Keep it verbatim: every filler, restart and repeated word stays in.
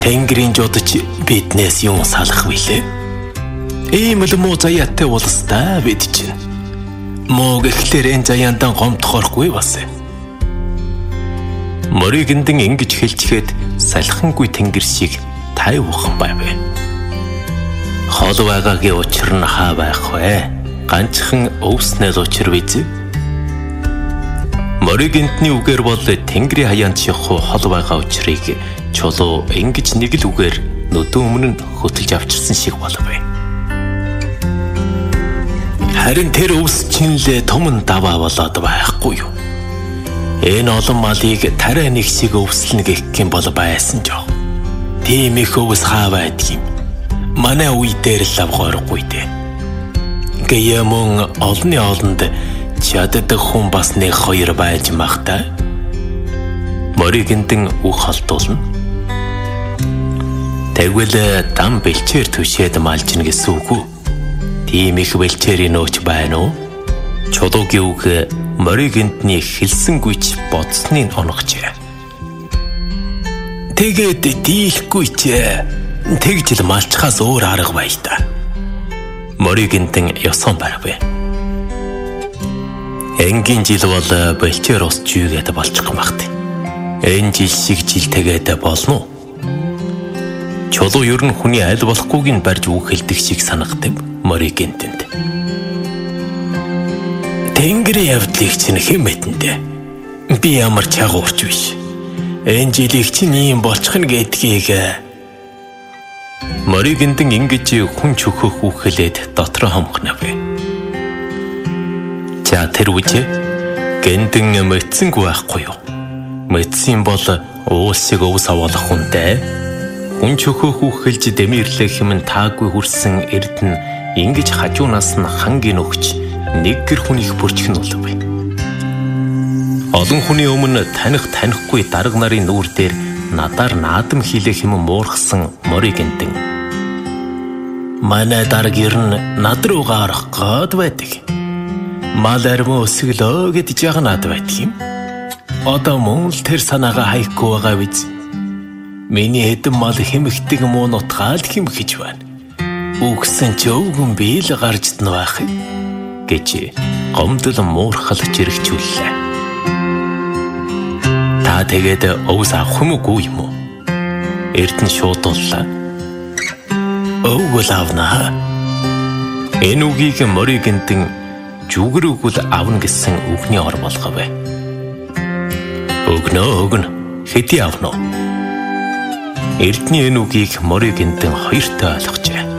Тэнгэрийн жодч биднээс юм салах билээ. Ийм л муу заяатай улстай бид чинь. Муу гэхлээр энэ заяандан гомдохоргүй бас. Моригэнтэн ингэж хэлчихэд салхингүй тэнгэр шиг тайвхан байв. Хол байгаагийн учир нь хаа байх вэ? Ганцхан өвснэл учир биз? Моригэнтний үгээр бол тэнгэрийн хаяанд шихуу хол байгаа учрыг чулуу ингэж нэг л үгээр нүдэн өмнө нь хөтөлж авчирсан шиг болов. Харин тэр өвс чинлээ томн даваа болоод байхгүй юу? Энэ олон малыг тарай нэг шиг өвслнө гэх юм бол байсан жоо. Тийм их өвс хаа байдгийг манай үе дээр л авгааргүй дээ. Гэе мөн олны олонд чаддаг хүн бас нэг хоёр байж махтай. Моригэнтэн үг холдуулна. Тэгвэл дам бэлчээр түшээд малжна гэсэн үг үү? Тийм их бэлчээрийн нөөч байна уу? Чулуугийн үг Моригэнтний хэлсэнгүйч бодсныг онгожээ. Тэгээд дийлэхгүй ч тэгж л малчхаас өөр арга бай та. Моригэнтэн ёсон барав. Энгийн жил бол бэлчээр ус жүйгээд болчих юм багт. Энэ жил шиг жил тэгээд болно уу? Чулуу ер нь хүний аль болохгүйг нь барьж үг хэлдэг шиг санагдав Моригэнтэнд. Тэнгэрийн явдлыг чинь хэн мэднэ? Би ямар чагуурч биш. Энэ жилийг чинь ийм болчих нь гэдгийг Моригэнтэн ингэж хүн чөхөх үг хэлээд дотроо хомхнав. За тэр үжи гэнтэн мэдсэнгүй байхгүй юу? Мэдсэн бол уулсыг өвс авах хүнтэй. Хүн чөхөх үг хэлж дэмэрлэх юм таагүй хүрсэн эрдэнэ ингэж хажуунаас нь хангийн өгч нэг гэр хүнийг бүрчгэн болов. Олон хүний өмнө таних танихгүй дарга нарын нүүр дээр надаар наадам хийлэх юм муурхсан Моригэнтэн. Манай дарга ер нь над руугаа орох гээд байдаг. Мал арим өсгөлөө гэж яганаад байдаг юм. Одоо мөн л тэр санаагаа хайхгүй байгаа биз. Миний хэдэн мал хэмэгдэг муу нутгаал хэмхэж байна. Үгсэн ч өвгөн би л гарч дна байх гэж гомдол муурхалж ирэгчүүллээ. Та тэгээд өвс авах юм уу юм уу? Эрдэнэ шуудууллаа. Өвгөл авнаа. Энэ үгийг Моригэнтэн жүгэр өгөл авна гэсэн үгний ор болгов. Өгнө өгнө хэдий авна уу? Эрдэнэ энэ үгийг Моригэнтэн хоёртой ойлгожээ.